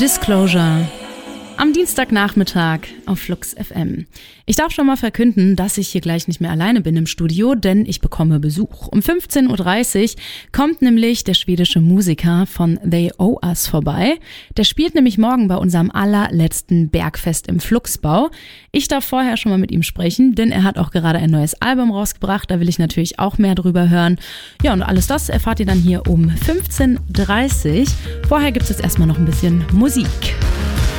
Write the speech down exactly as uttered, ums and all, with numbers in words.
Disclosure am Dienstagnachmittag auf Flux F M. Ich darf schon mal verkünden, dass ich hier gleich nicht mehr alleine bin im Studio, denn ich bekomme Besuch. Um fünfzehn Uhr dreißig kommt nämlich der schwedische Musiker von They Owe Us vorbei. Der spielt nämlich morgen bei unserem allerletzten Bergfest im Fluxbau. Ich darf vorher schon mal mit ihm sprechen, denn er hat auch gerade ein neues Album rausgebracht. Da will ich natürlich auch mehr drüber hören. Ja, und alles das erfahrt ihr dann hier um fünfzehn Uhr dreißig. Vorher gibt es jetzt erstmal noch ein bisschen Musik.